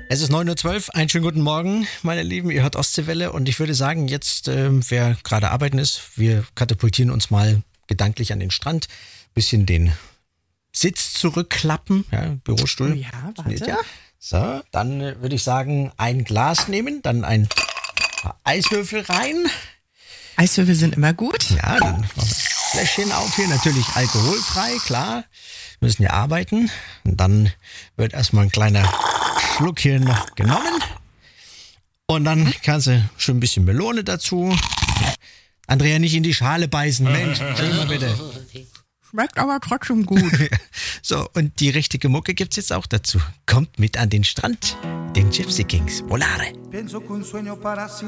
Es ist 9:12 Uhr. Einen schönen guten Morgen, meine Lieben. Ihr hört Ostseewelle und ich würde sagen, jetzt, wer gerade arbeiten ist, wir katapultieren uns mal gedanklich an den Strand, bisschen den Sitz zurückklappen, ja, Bürostuhl. Oh ja, warte. Ja. So, dann würde ich sagen, ein Glas nehmen, dann ein paar Eiswürfel rein. Eiswürfel sind immer gut. Ja, dann noch ein Fläschchen auf hier, natürlich alkoholfrei, klar. Wir müssen ja arbeiten. Und dann wird erstmal ein kleiner Schluck hier noch genommen. Und dann kannst du schon ein bisschen Melone dazu. Andrea, nicht in die Schale beißen, Mensch, chill mal bitte. Schmeckt aber trotzdem gut. So, und die richtige Mucke gibt's jetzt auch dazu. Kommt mit an den Strand, den Gypsy Kings, Volare.